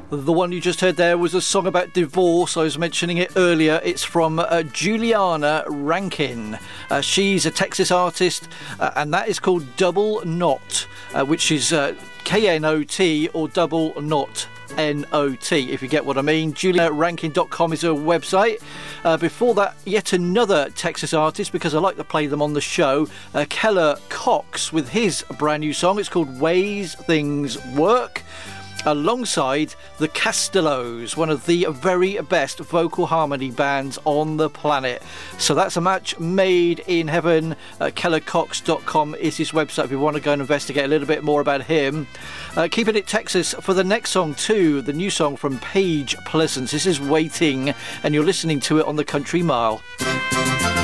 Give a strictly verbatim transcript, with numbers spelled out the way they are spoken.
The one you just heard there was a song about divorce. I was mentioning it earlier. It's from uh, Juliana Rankin. Uh, she's a Texas artist, uh, and that is called Double Knot, uh, which is uh, K N O T or Double Knot. N O T, if you get what I mean. Juliana Rankin dot com is her website. Uh, before that, yet another Texas artist, because I like to play them on the show, uh, Keller Cox with his brand new song. It's called Ways Things Work, alongside the Castellos, one of the very best vocal harmony bands on the planet. So that's a match made in heaven. uh, Keller Cox dot com is his website if you want to go and investigate a little bit more about him. Uh, keeping it Texas for the next song too, the new song from Paige Pleasance. This is Waiting, and you're listening to it on the Country Mile.